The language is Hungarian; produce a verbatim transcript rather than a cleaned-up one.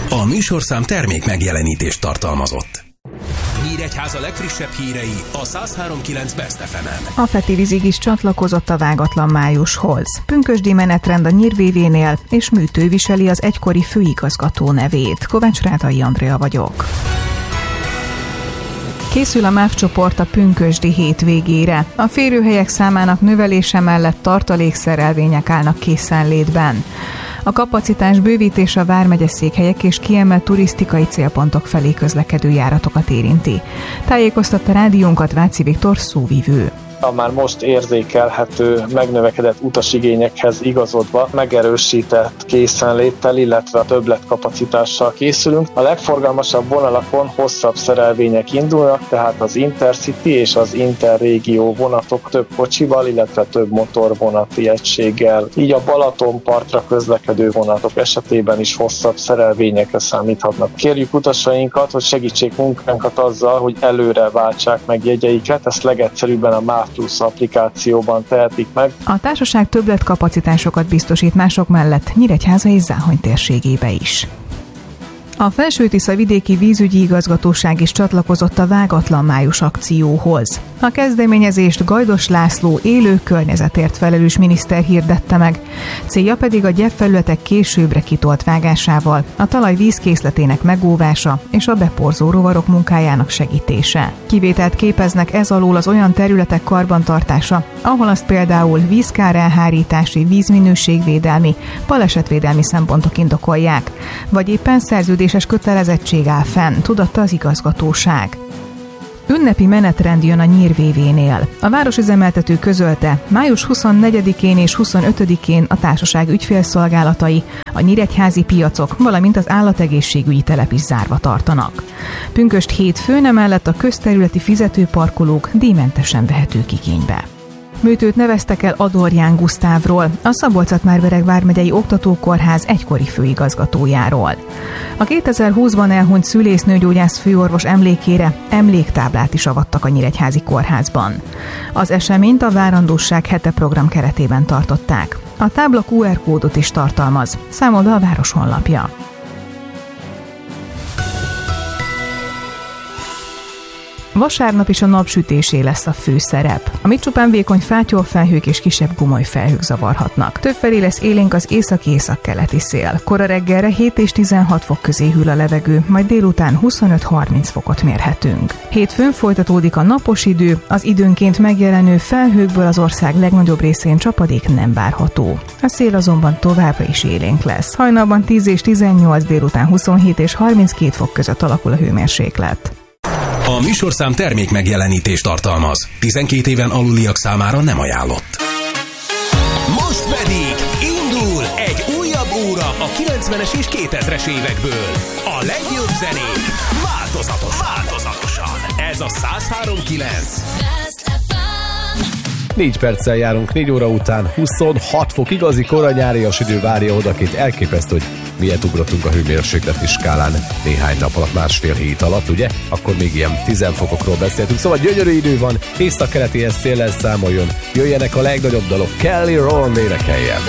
A műsorszám termék megjelenítést tartalmazott. Nyíregyháza legfrissebb hírei a száz három kilenc Best ef emen. A Feti vízig is csatlakozott a vágatlan májushoz. Pünkösdi menetrend a Nyír vé vénél, és Műtő viseli az egykori főigazgató nevét. Kovács Rádai Andrea vagyok. Készül a MÁV csoport a pünkösdi hét végére. A férőhelyek számának növelése mellett tartalékszerelvények állnak készenlétben. A kapacitás bővítése a vármegye székhelyek és kiemelt turisztikai célpontok felé közlekedő járatokat érinti. Tájékoztatta rádiónkat Váci Viktor szóvivő. A már most érzékelhető, megnövekedett utasigényekhez igazodva megerősített készenléttel, illetve a többletkapacitással készülünk. A legforgalmasabb vonalakon hosszabb szerelvények indulnak, tehát az Intercity és az Interrégió vonatok több kocsival, illetve több motorvonati egységgel. Így a Balatonpartra közlekedő vonatok esetében is hosszabb szerelvényekre számíthatnak. Kérjük utasainkat, hogy segítsék munkánkat azzal, hogy előre váltsák meg jegyeiket, ezt legegyszerűbben a MÁV Plus applikációban tehetik meg. A társaság többletkapacitásokat biztosít mások mellett Nyíregyháza és Záhony térségébe is. A Felső-Tisza vidéki vízügyi igazgatóság is csatlakozott a Vágatlan május akcióhoz. A kezdeményezést Gajdos László élő környezetért felelős miniszter hirdette meg, célja pedig a gyepfelületek későbbre kitolt vágásával, a talaj vízkészletének megóvása és a beporzó rovarok munkájának segítése. Kivételt képeznek ez alól az olyan területek karbantartása, ahol azt például vízkárelhárítási, vízminőségvédelmi, balesetvédelmi szempontok indokolják, vagy éppen szerződéses kötelezettség áll fenn, tudatta az igazgatóság. Ünnepi menetrend jön a Nyír vé vénél. A városüzemeltető közölte, május huszonnegyedikén és huszonötödikén a társaság ügyfélszolgálatai, a nyíregyházi piacok, valamint az állategészségügyi telep is zárva tartanak. Pünkösd hétfőn emellett a közterületi fizetőparkolók díjmentesen vehetők igénybe. Műtőt neveztek el Adorján Gusztávról, a Szabolcs-Szatmár-Bereg vármegyei oktatókórház egykori főigazgatójáról. A kétezer-húszban elhunyt szülésznőgyógyász főorvos emlékére emléktáblát is avattak a Nyíregyházi kórházban. Az eseményt a Várandóság hete program keretében tartották. A tábla kú er kódot is tartalmaz, számol be a város honlapja. Vasárnap is a napsütésé lesz a főszerep, amit csupán vékony fátyolfelhők és kisebb gumolyfelhők zavarhatnak. Többfelé lesz élénk az északi-északkeleti szél. Kora reggelre hét és tizenhat fok közé hűl a levegő, majd délután huszonöt-harminc fokot mérhetünk. Hétfőn folytatódik a napos idő, az időnként megjelenő felhőkből az ország legnagyobb részén csapadék nem várható. A szél azonban továbbra is élénk lesz. Hajnalban tíz és tizennyolc, délután huszonhét és harminckét fok között alakul a hőmérséklet. A műsorszám termék megjelenítést tartalmaz. tizenkét éven aluliak számára nem ajánlott. Most pedig indul egy újabb óra a kilencvenes és kétezres évekből. A legjobb zenék változatosan. változatosan. Ez a száz három kilenc. Négy perccel járunk négy óra után, huszonhat fok, igazi koranyárias idő várja odakint. Elképesztő, hogy miért ugrottunk a hőmérsékleti skálán néhány nap alatt, másfél hét alatt, ugye? Akkor még ilyen tíz fokokról beszéltünk, szóval gyönyörű idő van, északkeleti széllel számoljon, jöjjenek a legnagyobb dalok, Kelly Rowland énekeljen.